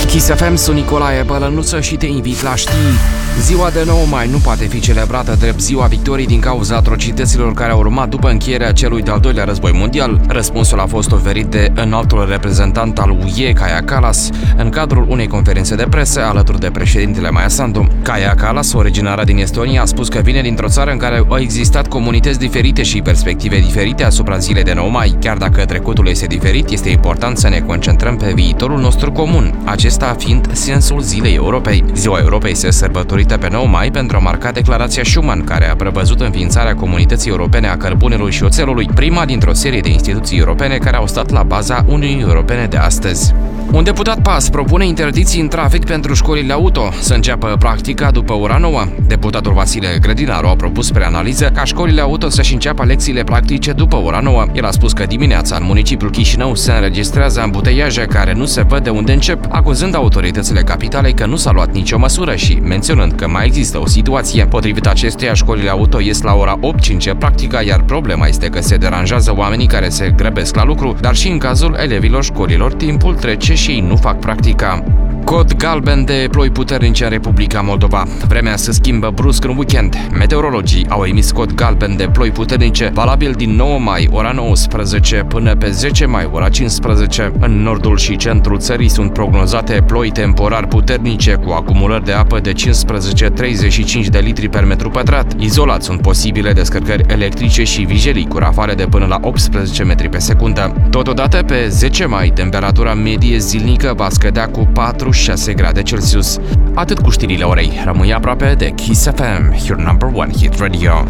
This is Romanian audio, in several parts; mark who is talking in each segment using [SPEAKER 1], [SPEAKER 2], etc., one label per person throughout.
[SPEAKER 1] Kiss FM, sunt Nicolae Bălănuță și te invit la știri. Ziua de 9 mai nu poate fi celebrată drept ziua victoriei din cauza atrocităților care au urmat după încheierea celui de-al doilea război mondial. Răspunsul a fost oferit de înaltul reprezentant al UE, Kaja Kallas, în cadrul unei conferințe de presă alături de președintele Maia Sandu. Kaja Kallas, originară din Estonia, a spus că vine dintr-o țară în care au existat comunități diferite și perspective diferite asupra zilei de 9 mai. Chiar dacă trecutul este diferit, este important să ne concentrăm pe viitorul nostru comun, acesta fiind sensul Zilei Europei. Ziua Europei este sărbătorită pe 9 mai pentru a marca declarația Schuman, care a prevăzut înființarea Comunității Europene a Cărbunelui și Oțelului, prima dintr-o serie de instituții europene care au stat la baza Uniunii Europene de astăzi. Un deputat PAS propune interdicții în trafic pentru școlile auto să înceapă practica după ora 9. Deputatul Vasile Grădinaru a propus spre analiză ca școlile auto să-și înceapă lecțiile practice după ora 9. El a spus că dimineața în municipiul Chișinău se înregistrează ambuteiaje care nu se văd de unde încep, acuzând autoritățile capitalei că nu s-a luat nicio măsură și menționând că mai există o situație. Potrivit acestuia, școlile auto ies la ora 8 și încep practica, iar problema este că se deranjează oamenii care se grăbesc la lucru, dar și în cazul elevilor școlilor, timpul trece și ei nu fac practica. Cod galben de ploi puternice în Republica Moldova. Vremea se schimbă brusc în weekend. Meteorologii au emis cod galben de ploi puternice, valabil din 9 mai, ora 19, până pe 10 mai, ora 15. În nordul și centrul țării sunt prognozate ploi temporar puternice, cu acumulări de apă de 15-35 de litri per metru pătrat. Izolat sunt posibile descărcări electrice și vijelii cu rafale de până la 18 metri pe secundă. Totodată, pe 10 mai, temperatura medie zilnică va scădea cu 4-6 grade Celsius. Atât cu știrile orei. Rămâi aproape de Kiss FM, your number one hit radio.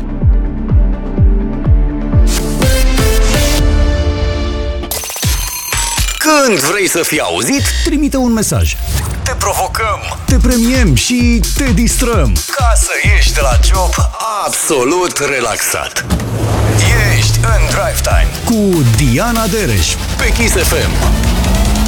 [SPEAKER 2] Când vrei să fii auzit,
[SPEAKER 3] trimite un mesaj.
[SPEAKER 2] te provocăm
[SPEAKER 3] Te premiem și te distrăm.
[SPEAKER 2] ca să ieși de la job absolut relaxat. Ești în Drive Time
[SPEAKER 3] Cu Diana Dereș
[SPEAKER 2] pe Kiss FM.